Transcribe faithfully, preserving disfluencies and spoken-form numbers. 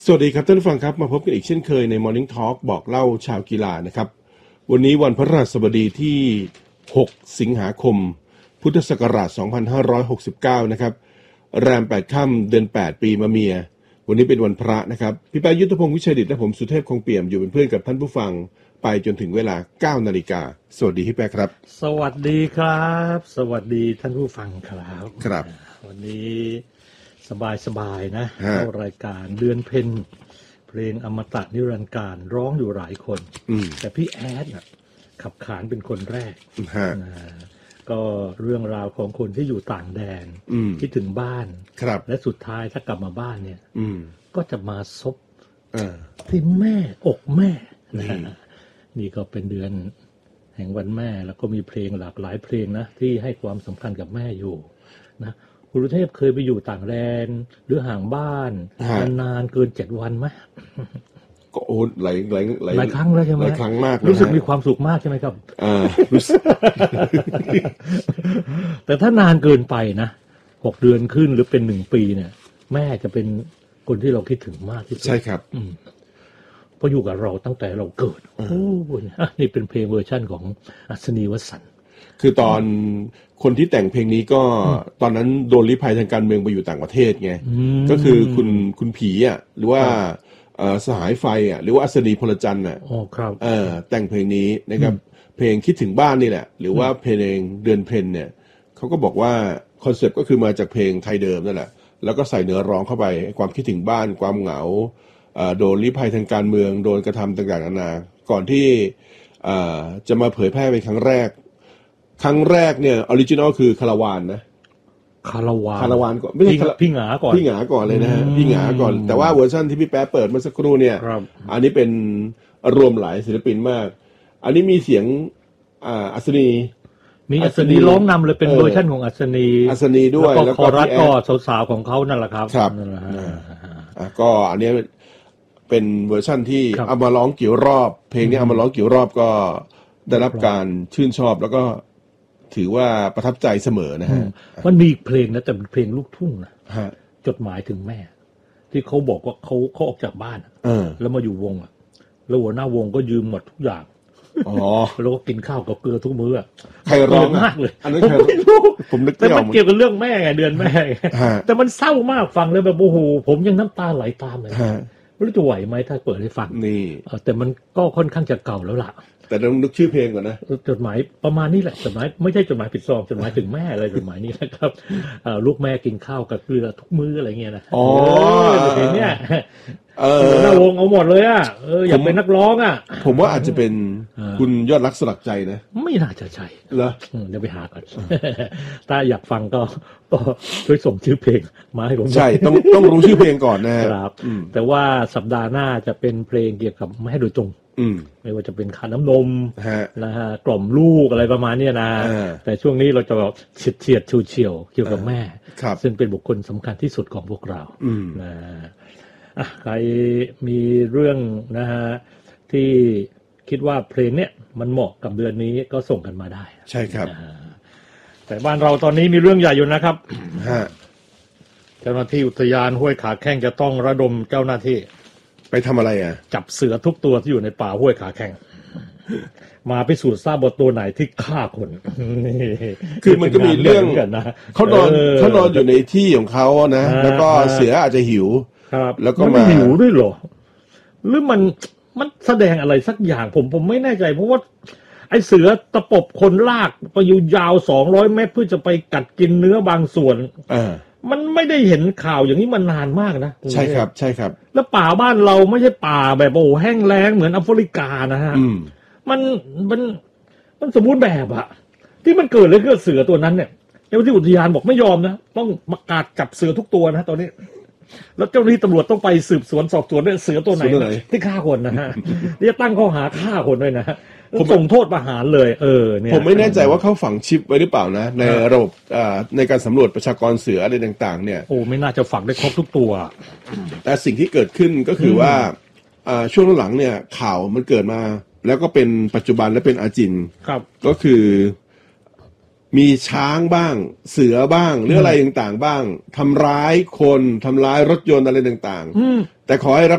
สวัสดีครับท่านผู้ฟังครับมาพบกันอีกเช่นเคยใน Morning Talk บอกเล่าชาวกีฬานะครับวันนี้วันพฤหัสบดีที่หกสิงหาคมพุทธศักราชสองพันห้าร้อยหกสิบเก้านะครับแรมแปดค่ำเดือนแปดปีมะเมียวันนี้เป็นวันพระนะครับพี่แป๊ะยุทธพงศ์วิชัยดิษฐ์และผมสุเทพคงเปี่ยมอยู่เป็นเพื่อนกับท่านผู้ฟังไปจนถึงเวลา เก้านาฬิกาสวัสดีพี่แป๊ะครับสวัสดีครับสวัสดีท่านผู้ฟังครับครับวันนี้สบายๆนะเข้ารายการเดือนเพ็ญเพลงอมตะนิรันดร์การร้องอยู่หลายคนแต่พี่แอดน่ะขับขานเป็นคนแรกนะก็เรื่องราวของคนที่อยู่ต่างแดนคิดถึงบ้านและสุดท้ายถ้ากลับมาบ้านเนี่ยก็จะมาซบที่แม่อกแม่นะนี่ก็เป็นเดือนแห่งวันแม่แล้วก็มีเพลงหลากหลายเพลงนะที่ให้ความสำคัญกับแม่อยู่นะคุณเทพเคยไปอยู่ต่างแดนหรือห่างบ้านนานๆเกินเจ็ดวันไหมก็โอ้หลายหลายหลายหลายครั้งแล้วใช่ไหมหลายครั้งมากรู้สึกมีความสุขมากใช่ไหมครับอ่าแต่ถ้านานเกินไปนะหกเดือนขึ้นหรือเป็นหนึ่งปีเนี่ยแม่จะเป็นคนที่เราคิดถึงมากที่สุดใช่ครับเพราะอยู่กับเราตั้งแต่เราเกิดโอ้นี่เป็นเพลงเวอร์ชั่นของอัศนีวสันต์คือตอนคนที่แต่งเพลงนี้ก็ตอนนั้นโดนลี้ภัยทางการเมืองไปอยู่ต่างประเทศไงก็คือคุณคุณผีอ่ะหรือว่าสหายไฟอ่ะหรือว่าอัศนีพลจันทร์อ่ะอ๋อครับเออแต่งเพลงนี้นะครับเพลงคิดถึงบ้านนี่แหละหรือว่าเพลงเดือนเพ็ญเนี่ยเขาก็บอกว่าคอนเซปต์ก็คือมาจากเพลงไทยเดิมนั่นแหละแล้วก็ใส่เนื้อร้องเข้าไปความคิดถึงบ้านความเหงาโดนลี้ภัยทางการเมืองโดนกระทำต่างๆนานาก่อนที่จะมาเผยแพร่เป็นครั้งแรกครั้งแรกเนี่ยออริจินอลคือคาราวานนะคาราวานคาราวานก่อนไม่ใช่พี่หงาก่อนพี่หงาก่อนเลยนะฮะพี่หงาก่อนแต่ว่าเวอร์ชันที่พี่แป๊ะเปิดเมื่อสักครู่เนี่ยอันนี้เป็นรวมหลายศิลปินมากอันนี้มีเสียงอ่าอัศนีมีอัศนีร้องนำเลยเป็นเวอร์ชันของอัศนีอัศนีด้วยแล้วก็คอรัสก็สาวๆของเขานั่นแหละครับครับอ่าก็อันนี้เป็นเวอร์ชันที่เอามาร้องกี่รอบเพลงนี้เอามาร้องกี่รอบก็ได้รับการชื่นชอบแล้วก็ถือว่าประทับใจเสมอนะฮะมันมีเพลงนะแต่เป็นเพลงลูกทุ่งนะจดหมายถึงแม่ที่เขาบอกว่าเขาเขาออกจากบ้านแล้วมาอยู่วงอ่ะแล้วหัวหน้าวงก็ยืมหมดทุกอย่างอ๋อแล้วก็กินข้าวกับเกลือทุกมื้อใครร้องมากเลยอันนั้นผมไม่รู้ผมนึกแต่มันเกี่ยวกับเรื่องแม่ไงเดือนแม่แต่มันเศร้ามากฟังเลยแบบโอ้โหผมยังน้ำตาไหลตามเลยไม่รู้จะไหวไหมถ้าเปิดให้ฟังนี่แต่มันก็ค่อนข้างจะเก่าแล้วล่ะแต่ต้องนึกชื่อเพลงก่อนนะจดหมายประมาณนี้แหละจดหมายไม่ใช่จดหมายผิดซองจดหมายถึงแม่อะไรจดหมายนี้นะครับลูกแม่กินข้าวกับเกลือทุกมื้ออะไรเงี้ยนะอ๋อเพลงเนี้ยเออหน้าวงเอาหมดเลยอ่ะเอออยากเป็นนักร้องอ่ะผมว่าอาจจะเป็นคุณยอดรักสลักใจนะไม่น่าจะใช่เหรอเดี๋ยวไปหาก่อนถ้าอยากฟังก็ช่วยส่งชื่อเพลงมาให้ผมใช่ต้องต้องรู้ชื่อเพลงก่อนนะครับแต่ว่าสัปดาห์หน้าจะเป็นเพลงเกี่ยวกับแม่โดยตรงไม่ว่าจะเป็นค่าน้ำนมนะฮะกล่อมลูกอะไรประมาณนี้นะแต่ช่วงนี้เราจะแบบเฉียดเฉียดชูเฉียวเกี่ยวกับแม่ซึ่งเป็นบุคคลสำคัญที่สุดของพวกเรานะอ่ะใครมีเรื่องนะฮะที่คิดว่าเพลงเนี้ยมันเหมาะกับเดือนนี้ก็ส่งกันมาได้ใช่ครับแต่บ้านเราตอนนี้มีเรื่องใหญ่อยู่นะครับเจ้าหน้าที่อุทยานห้วยขาแข้งจะต้องระดมเจ้าหน้าที่ไปทำอะไรอ่ะจับเสือทุกตัวที่อยู่ในป่าห้วยขาแข้งมาพิสูจน์ทราบว่าตัวไหนที่ฆ่าคนนี่คือมันก็มีเรื่องกันนะเขานอนเขานอนอยู่ในที่ของเขานะแล้วก็เสืออาจจะหิวครับแล้วก็มาหิวด้วยเหรอหรือมันมันแสดงอะไรสักอย่างผมผมไม่แน่ใจเพราะว่าไอเสือตะปบคนลากไปอยู่ยาวสองร้อยเมตรเพื่อจะไปกัดกินเนื้อบางส่วนมันไม่ได้เห็นข่าวอย่างนี้มานานมากนะใช่ครับใช่ครับแล้วป่าบ้านเราไม่ใช่ป่าแบบโอ้แห้งแล้งเหมือนแอฟริกานะฮะมันมันมันสมบูรณ์แบบอะที่มันเกิดเลยคือเสือตัวนั้นเนี่ยเจ้าที่อุทยานบอกไม่ยอมนะต้องประกาศจับเสือทุกตัวนะตอนนี้แล้วเจ้าหน้าที่ตำรวจต้องไปสืบสวนสอบสวนด้วยเสือตัวไหนที่ฆ่าคนนะฮะที่จะตั้งข้อหาฆ่าคนด้วยนะผมส่งโทษประหารเลยเออเนี่ยผมไม่แน่ใจว่าเขาฝังชิปไว้หรือเปล่านะในระบบในการสำรวจประชากรเสืออะไรต่างๆเนี่ยโอ้ไม่น่าจะฝังได้ครบทุกตัวแต่สิ่งที่เกิดขึ้นก็คือว่าช่วงหลังเนี่ยข่าวมันเกิดมาแล้วก็เป็นปัจจุบันและเป็นอาจินก็คือมีช้างบ้างเสือบ้างหรืออะไรต่างๆบ้างทำร้ายคนทำร้ายรถยนต์อะไรต่างๆแต่ขอให้